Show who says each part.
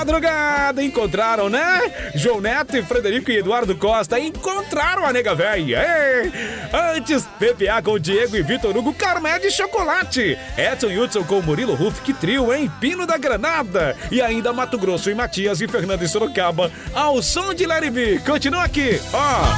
Speaker 1: madrugada, encontraram, né? João Neto e Frederico e Eduardo Costa encontraram a nega véia. Antes, PPA com Diego e Vitor Hugo, Carmé de chocolate. Edson e Hudson com Murilo Ruff, que trio, hein? Pino da Granada. E ainda Mato Grosso e Matias e Fernando e Sorocaba, ao som de Larry B. Continua aqui, ó.